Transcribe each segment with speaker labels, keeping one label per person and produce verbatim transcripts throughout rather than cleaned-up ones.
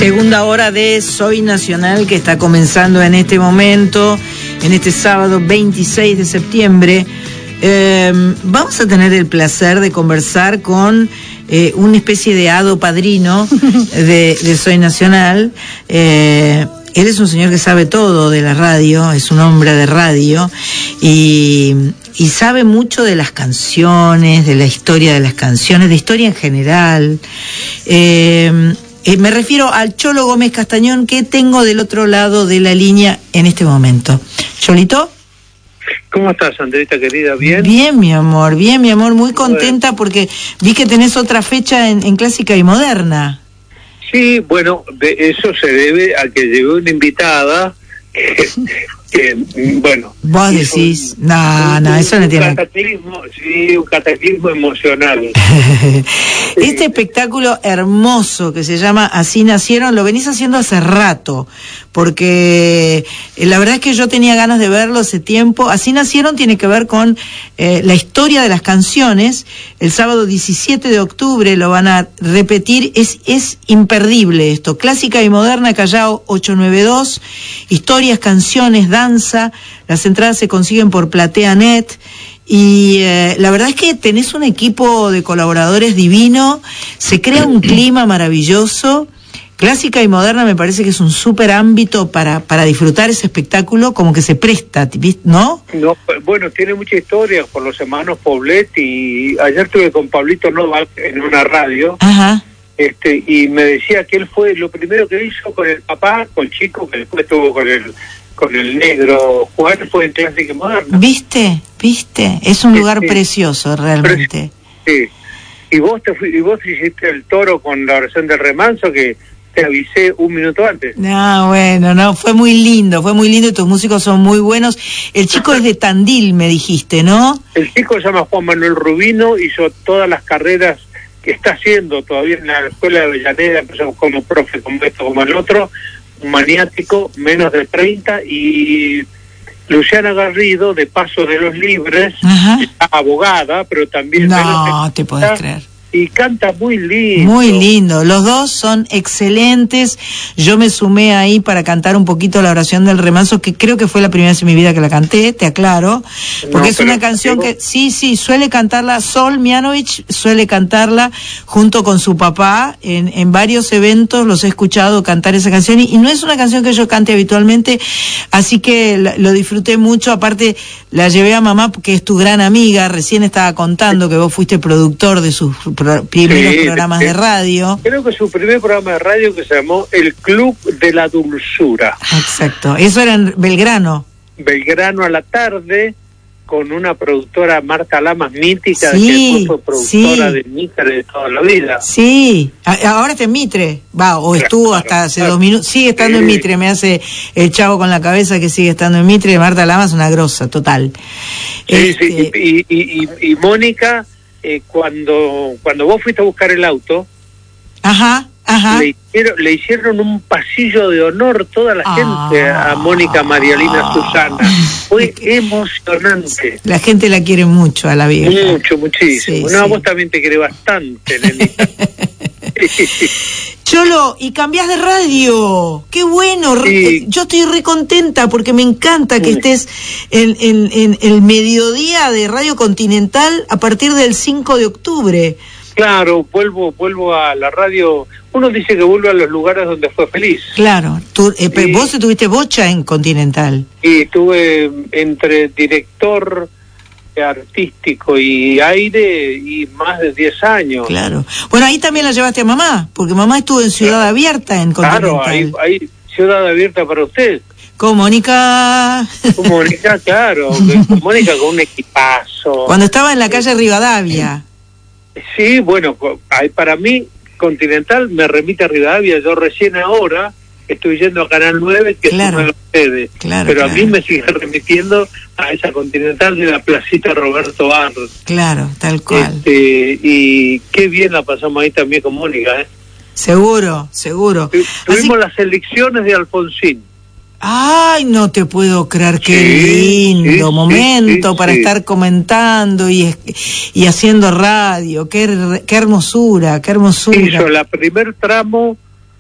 Speaker 1: Segunda hora de Soy Nacional, que está comenzando en este momento, en este sábado veintiséis de septiembre. Eh, vamos a tener el placer de conversar con eh, una especie de hado padrino de, de Soy Nacional. Eh, él es un señor que sabe todo de la radio, es un hombre de radio y, y sabe mucho de las canciones, de la historia de las canciones, de historia en general. Eh, Eh, me refiero al Cholo Gómez Castañón, que tengo del otro lado de la línea en este momento. Cholito.
Speaker 2: ¿Cómo estás, Andrita, querida? ¿Bien?
Speaker 1: Bien, mi amor, bien, mi amor. Muy contenta bueno. porque vi que tenés otra fecha en, en Clásica y Moderna.
Speaker 2: Sí, bueno, de eso se debe a que llegó una invitada que, que bueno...
Speaker 1: Vos decís, un, no, no, eso no tiene...
Speaker 2: Un cataclismo, sí, un cataclismo emocional.
Speaker 1: Este espectáculo hermoso que se llama Así Nacieron, lo venís haciendo hace rato, porque eh, la verdad es que yo tenía ganas de verlo hace tiempo. Así Nacieron tiene que ver con eh, la historia de las canciones. El sábado diecisiete de octubre lo van a repetir, es, es imperdible esto. Clásica y Moderna, Callao ocho nueve dos, historias, canciones, danza. Las entradas se consiguen por Platea punto net. Y eh, la verdad es que tenés un equipo de colaboradores divino, se crea un clima maravilloso. Clásica y Moderna me parece que es un súper ámbito para, para disfrutar ese espectáculo, como que se presta, ¿no?
Speaker 2: No, bueno, tiene mucha historia por los hermanos Poblet, y ayer estuve con Pablito Novak en una radio.
Speaker 1: Ajá.
Speaker 2: Este, y me decía que él fue lo primero que hizo con el papá, con Chico, que después estuvo con el con el negro Juan, fue en Clásica y Moderna.
Speaker 1: ¿Viste? ¿Viste? Es un
Speaker 2: sí,
Speaker 1: lugar
Speaker 2: sí.
Speaker 1: precioso, realmente.
Speaker 2: Sí. Y vos te fui, y vos hiciste el toro con la oración del remanso, que te avisé un minuto antes.
Speaker 1: No, bueno, no, fue muy lindo, fue muy lindo y tus músicos son muy buenos. El chico es de Tandil, me dijiste, ¿no?
Speaker 2: El chico se llama Juan Manuel Rubino, hizo todas las carreras que está haciendo todavía en la Escuela de Avellaneda, empezó como profe, como esto, como el otro, un maniático, menos de treinta, y Luciana Garrido, de Paso de los Libres, abogada, pero también...
Speaker 1: No,
Speaker 2: menos de
Speaker 1: te podés creer.
Speaker 2: Y canta muy lindo.
Speaker 1: Muy lindo. Los dos son excelentes. Yo me sumé ahí para cantar un poquito la oración del remanso, que creo que fue la primera vez en mi vida que la canté, te aclaro. Porque no, es una canción que, sí, sí, suele cantarla Sol Mianovich, suele cantarla junto con su papá en, en varios eventos, los he escuchado cantar esa canción, y, y no es una canción que yo cante habitualmente, así que la, lo disfruté mucho. Aparte, la llevé a mamá, que es tu gran amiga, recién estaba contando que vos fuiste productor de sus primeros sí, programas de radio.
Speaker 2: Creo que su primer programa de radio, que se llamó El Club de la Dulzura.
Speaker 1: Exacto, eso era en Belgrano.
Speaker 2: Belgrano a la tarde, con una productora, Marta Lamas, mítica,
Speaker 1: sí,
Speaker 2: que fue productora
Speaker 1: sí.
Speaker 2: de Mitre de toda la vida.
Speaker 1: Sí, ahora está en Mitre, va, o estuvo claro, hasta hace claro. dos minutos, sigue estando sí. en Mitre, me hace el chavo con la cabeza que sigue estando en Mitre. Marta Lamas, una grosa, total.
Speaker 2: Sí, este... sí, y, y, y, y Mónica... Eh, cuando cuando vos fuiste a buscar el auto,
Speaker 1: ajá, ajá.
Speaker 2: Le, hicieron, le hicieron un pasillo de honor toda la ah, gente a Mónica Marialina ah, Susana. Fue emocionante.
Speaker 1: La gente la quiere mucho a la vieja.
Speaker 2: Mucho, muchísimo. Sí, no, sí. Vos también te querés bastante, nenita.
Speaker 1: Cholo, y cambiás de radio. ¡Qué bueno! Sí. Yo estoy re contenta porque me encanta que sí. estés en, en, en el mediodía de Radio Continental a partir del cinco de octubre.
Speaker 2: Claro, vuelvo vuelvo a la radio. Uno dice que vuelve a los lugares donde fue feliz.
Speaker 1: Claro. Tú, eh, sí. Vos tuviste bocha en Continental.
Speaker 2: Y estuve entre director artístico y aire y más de diez años.
Speaker 1: Claro. Bueno, ahí también la llevaste a mamá, porque mamá estuvo en Ciudad claro. Abierta en Continental.
Speaker 2: Claro, ahí, ahí Ciudad Abierta para usted.
Speaker 1: Con Mónica.
Speaker 2: Con Mónica, claro. Con Mónica con un equipazo.
Speaker 1: Cuando estaba en la calle Rivadavia.
Speaker 2: Sí, bueno, para mí Continental me remite a Rivadavia. Yo recién ahora estoy yendo a Canal nueve, que
Speaker 1: claro,
Speaker 2: es una sede,
Speaker 1: claro,
Speaker 2: pero
Speaker 1: claro.
Speaker 2: a mí me sigue remitiendo a esa Continental de la placita Roberto Arlt.
Speaker 1: Claro, tal cual.
Speaker 2: Este, y qué bien la pasamos ahí también con Mónica, ¿eh?
Speaker 1: Seguro, seguro.
Speaker 2: Tu, tuvimos Así... las elecciones de Alfonsín.
Speaker 1: Ay, no te puedo creer, qué sí, lindo sí, momento sí, sí, para sí. estar comentando y, y haciendo radio, qué, qué hermosura, qué hermosura.
Speaker 2: Hizo la primer tramo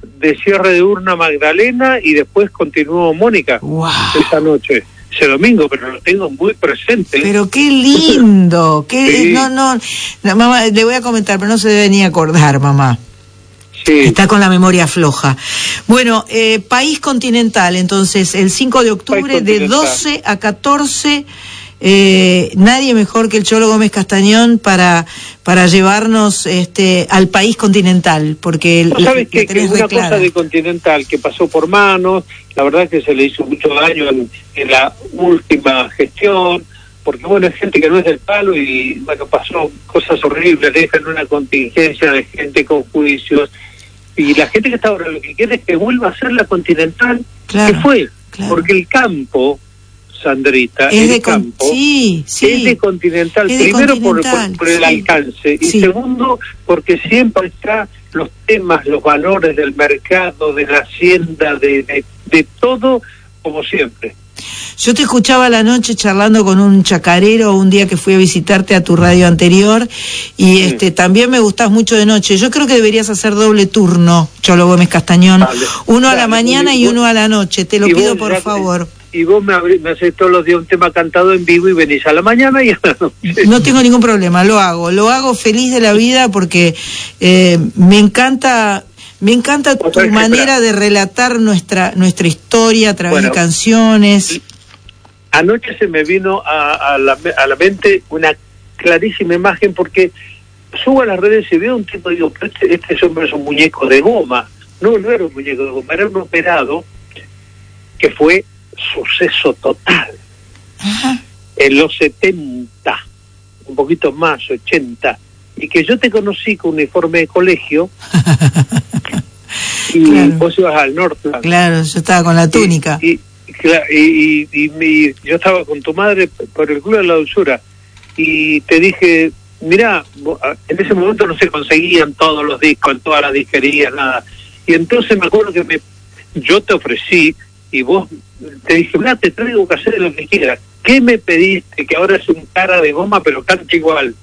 Speaker 2: de cierre de urna Magdalena y después continuó Mónica
Speaker 1: wow.
Speaker 2: esa noche, ese domingo, pero lo tengo muy presente.
Speaker 1: Pero qué lindo, qué
Speaker 2: Sí.
Speaker 1: no, no, no, mamá, le voy a comentar, pero no se debe ni acordar, mamá.
Speaker 2: Sí.
Speaker 1: Está con la memoria floja. Bueno, eh, país continental, entonces, el cinco de octubre de doce a catorce, eh, nadie mejor que el Cholo Gómez Castañón para para llevarnos este al país continental, porque
Speaker 2: ¿No sabes que, que una cosa de Continental que pasó por manos, la verdad que se le hizo mucho daño en, en la última gestión, porque bueno, es gente que no es del palo y bueno, pasó cosas horribles, dejan una contingencia de gente con juicios, y la gente que está ahora lo que quiere es que vuelva a ser la Continental, claro, que fue, claro. Porque el campo, Sandrita,
Speaker 1: es
Speaker 2: el
Speaker 1: de
Speaker 2: campo
Speaker 1: con... sí, sí.
Speaker 2: es de Continental,
Speaker 1: es de
Speaker 2: primero
Speaker 1: Continental,
Speaker 2: por, por, por el
Speaker 1: sí.
Speaker 2: alcance, y sí. segundo porque siempre está los temas, los valores del mercado, de la hacienda, de, de, de todo, como siempre.
Speaker 1: Yo te escuchaba a la noche charlando con un chacarero un día que fui a visitarte a tu radio anterior y sí. este también me gustás mucho de noche. Yo creo que deberías hacer doble turno, Cholo Gómez Castañón, vale. uno vale. a la mañana y, y uno a la noche, te lo pido por favor.
Speaker 2: Y vos me, abrí, me haces todos los días un tema cantado en vivo y venís a la mañana y a la noche.
Speaker 1: No tengo ningún problema, lo hago, lo hago feliz de la vida porque eh, me encanta... Me encanta tu manera de relatar nuestra nuestra historia a través bueno, de canciones.
Speaker 2: Anoche se me vino a, a, la, a la mente una clarísima imagen porque subo a las redes y veo un tipo y digo, este, este hombre es un muñeco de goma. No, no era un muñeco de goma, era un operado que fue suceso total. Ajá. En los setenta, un poquito más, ochenta, y que yo te conocí con uniforme de colegio y claro. vos ibas al Northland.
Speaker 1: Claro, yo estaba con la túnica.
Speaker 2: Y, y, y, y, y mi, yo estaba con tu madre por el Club de la Dulzura y te dije, mirá, en ese momento no se conseguían todos los discos en todas las disquerías, nada. Y entonces me acuerdo que me, yo te ofrecí y vos te dije, mirá, te traigo que hacer lo que quieras. ¿Qué me pediste? Que ahora es un cara de goma pero canta igual.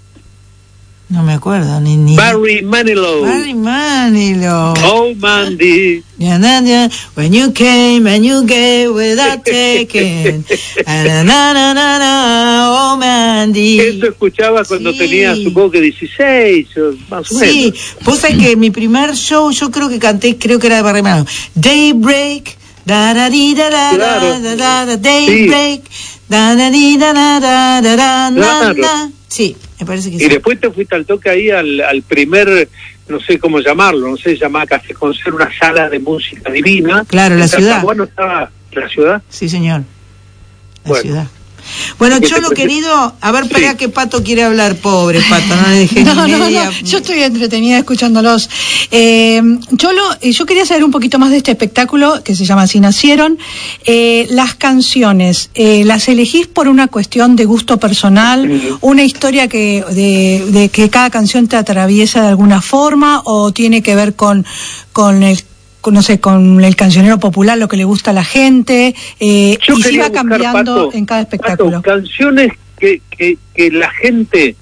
Speaker 1: No me acuerdo, ni... ni...
Speaker 2: Barry Manilow.
Speaker 1: Barry Manilow.
Speaker 2: Oh, Mandy.
Speaker 1: When you came and you gave without taking. na, na, na, na, na, oh, Mandy.
Speaker 2: Eso escuchaba cuando sí. tenía, supongo que dieciséis, más o menos.
Speaker 1: Sí, vos sabés que mi primer show, yo creo que canté, creo que era de Barry Manilow. Daybreak, da da di da da da da da da, Daybreak, da da di da da da da da da. Sí, me parece que sí.
Speaker 2: Y después te fuiste al toque ahí al, al primer, no sé cómo llamarlo, no sé, llamaba Café Concert, una sala de música divina.
Speaker 1: Claro, la ciudad.
Speaker 2: Bueno, estaba la ciudad.
Speaker 1: Sí, señor. La
Speaker 2: bueno.
Speaker 1: ciudad. Bueno, Cholo, querido, a ver, para sí. qué Pato quiere hablar, pobre Pato, no le dejé
Speaker 3: no,
Speaker 1: ni
Speaker 3: no,
Speaker 1: media.
Speaker 3: No, yo estoy entretenida escuchándolos. Eh, Cholo, yo quería saber un poquito más de este espectáculo que se llama Así Nacieron. Eh, las canciones, eh, ¿las elegís por una cuestión de gusto personal? Uh-huh. ¿Una historia que de, de que cada canción te atraviesa de alguna forma o tiene que ver con, con el Con, no sé, con el cancionero popular, lo que le gusta a la gente, eh, y se va cambiando Pato, en cada espectáculo?
Speaker 2: Pato, canciones que, que, que la gente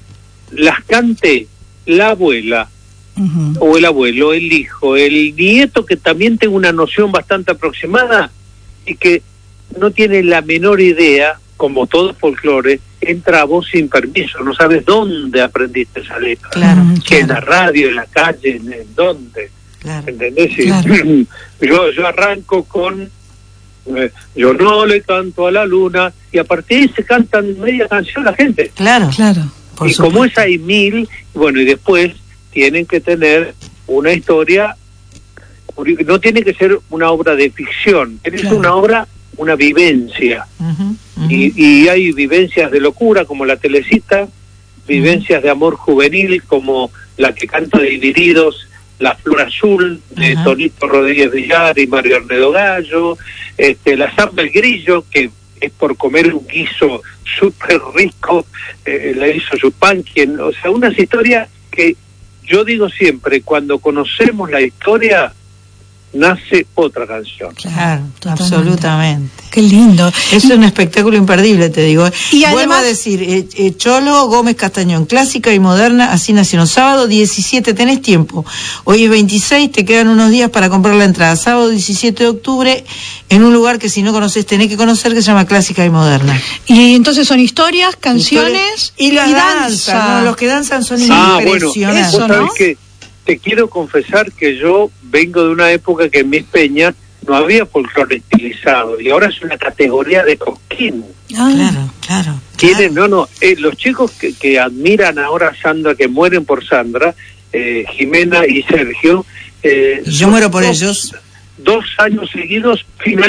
Speaker 2: las cante la abuela, uh-huh. o el abuelo, el hijo, el nieto, que también tenga una noción bastante aproximada y que no tiene la menor idea, como todo folclore, entra a vos sin permiso, no sabes dónde aprendiste esa letra,
Speaker 1: claro,
Speaker 2: que claro. en la radio, en la calle, en, en dónde.
Speaker 1: Claro,
Speaker 2: ¿entendés?
Speaker 1: claro.
Speaker 2: Yo, yo arranco con eh, yo no le canto a la luna y a partir de ahí se cantan media canción la gente.
Speaker 1: Claro, claro.
Speaker 2: Por y supuesto. Como es hay mil, bueno, y después tienen que tener una historia, no tiene que ser una obra de ficción, es claro. una obra, una vivencia. Uh-huh, uh-huh. Y, y hay vivencias de locura como la Telecita, vivencias uh-huh. de amor juvenil como la que canta Divididos, La Flor Azul, de uh-huh. Tonito Rodríguez Villar y Mario Arnedo Gallo, este, la Zamba el Grillo, que es por comer un guiso súper rico, eh, la hizo su pan, quien, o sea, unas historias que yo digo siempre, cuando conocemos la historia, nace otra canción.
Speaker 1: Claro,
Speaker 3: Totalmente.
Speaker 1: absolutamente.
Speaker 3: Qué lindo.
Speaker 1: Es un espectáculo imperdible, te digo.
Speaker 3: Y
Speaker 1: Vuelvo
Speaker 3: además-
Speaker 1: a decir, eh, eh, Cholo Gómez Castañón, clásica y moderna, así nacieron. Sábado diecisiete, tenés tiempo. Hoy es veintiséis, te quedan unos días para comprar la entrada. Sábado diecisiete de octubre, en un lugar que si no conoces tenés que conocer, que se llama Clásica y Moderna.
Speaker 3: Y entonces son historias, canciones
Speaker 1: y la danza.
Speaker 3: danza.
Speaker 1: ¿no? Los que danzan son
Speaker 2: Ah, bueno,
Speaker 1: impresionantes.
Speaker 3: Eso,
Speaker 2: vos sabés
Speaker 3: ¿no?
Speaker 2: que te quiero confesar que yo vengo de una época que en mis peñas no había folclore estilizado y ahora es una categoría de cosquín.
Speaker 3: Ah,
Speaker 1: Claro, claro.
Speaker 2: Tienen, no, no, eh, los chicos que, que admiran ahora a Sandra, que mueren por Sandra, eh, Jimena y Sergio, eh,
Speaker 1: Y yo muero por
Speaker 2: dos-
Speaker 1: ellos.
Speaker 2: Dos años seguidos final